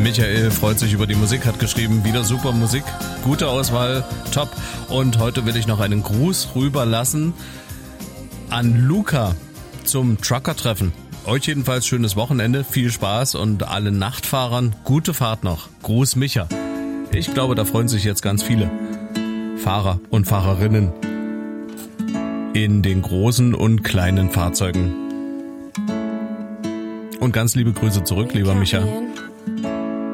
Michael freut sich über die Musik, hat geschrieben, wieder super Musik, gute Auswahl, top. Und heute will ich noch einen Gruß rüberlassen an Luca zum Trucker-Treffen. Euch jedenfalls schönes Wochenende, viel Spaß und allen Nachtfahrern gute Fahrt noch. Gruß Micha. Ich glaube, da freuen sich jetzt ganz viele Fahrer und Fahrerinnen in den großen und kleinen Fahrzeugen. Und ganz liebe Grüße zurück, lieber Micha.